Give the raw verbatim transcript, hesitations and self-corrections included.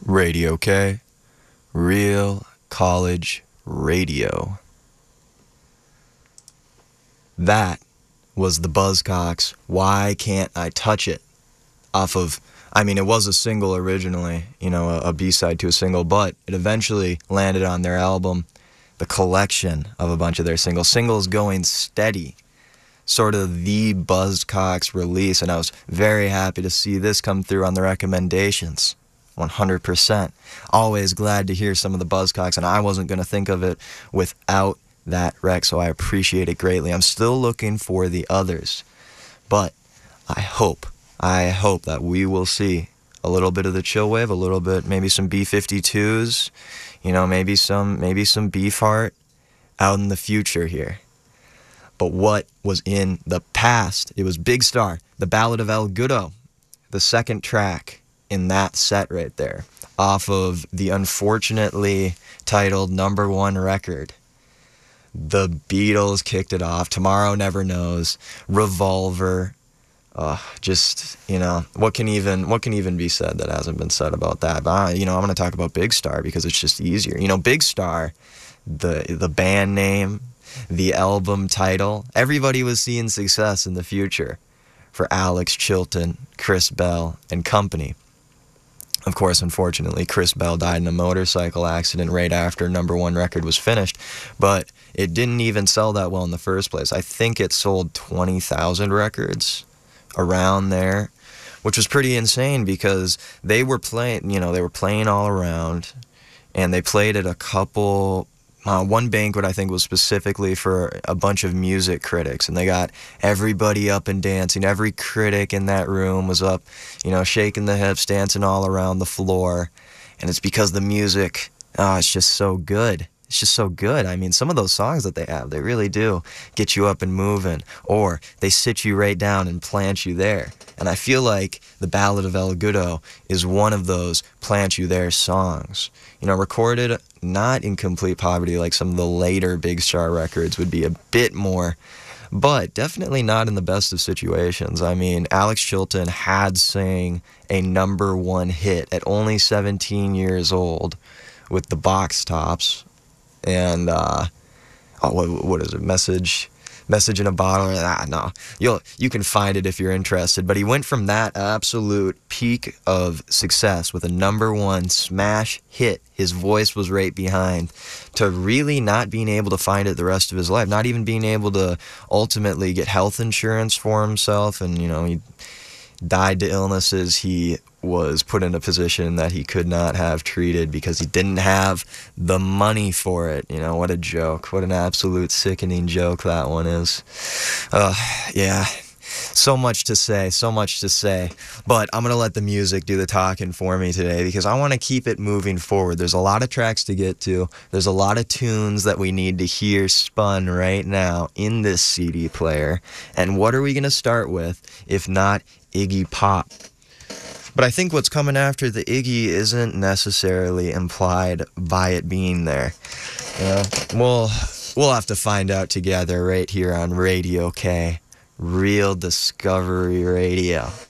Radio K, real college radio. That was the Buzzcocks, Why Can't I Touch It? Off of, I mean, it was a single originally, you know, a, a B-side to a single, but it eventually landed on their album, the collection of a bunch of their singles. Singles Going Steady, sort of the Buzzcocks release, and I was very happy to see this come through on the recommendations. one hundred percent. Always glad to hear some of the Buzzcocks, and I wasn't going to think of it without that rec, so I appreciate it greatly. I'm still looking for the others, but I hope, I hope that we will see a little bit of the Chillwave, a little bit, maybe some B fifty-twos, you know, maybe some, maybe some Beefheart out in the future here. But what was in the past? It was Big Star, The Ballad of El Goodo, the second track in that set right there, off of the unfortunately titled number one record. The Beatles kicked it off. Tomorrow Never Knows, Revolver. Uh, just, you know, what can even what can even be said that hasn't been said about that? But, uh, you know, I'm going to talk about Big Star because it's just easier. You know, Big Star, the the band name, the album title, everybody was seeing success in the future for Alex Chilton, Chris Bell, and company. Of course, unfortunately, Chris Bell died in a motorcycle accident right after number one record was finished, but it didn't even sell that well in the first place. I think it sold twenty thousand records around there, which was pretty insane because they were playing, you know, they were playing all around, and they played at a couple... Uh, one banquet, I think, was specifically for a bunch of music critics, and they got everybody up and dancing. Every critic in that room was up, you know, shaking the hips, dancing all around the floor, and it's because the music, oh, it's just so good. It's just so good. I mean, some of those songs that they have, they really do get you up and moving, or they sit you right down and plant you there. And I feel like The Ballad of El Goodo is one of those plant you there songs. You know, recorded not in complete poverty like some of the later Big Star records would be a bit more, but definitely not in the best of situations. I mean, Alex Chilton had sang a number one hit at only seventeen years old with the Box Tops. And, uh, oh, what, what is it, Message... Message in a Bottle, ah, no, you'll, you can find it if you're interested, but he went from that absolute peak of success with a number one smash hit, his voice was right behind, to really not being able to find it the rest of his life, not even being able to ultimately get health insurance for himself, and, you know, he died to illnesses he was put in a position that he could not have treated because he didn't have the money for it. You know, what a joke. What an absolute sickening joke that one is. Uh, yeah, so much to say, so much to say. But I'm going to let the music do the talking for me today because I want to keep it moving forward. There's a lot of tracks to get to. There's a lot of tunes that we need to hear spun right now in this C D player. And what are we going to start with if not Iggy Pop? But I think what's coming after the Iggy isn't necessarily implied by it being there. You know, we'll, we'll have to find out together right here on Radio K, Real Discovery Radio.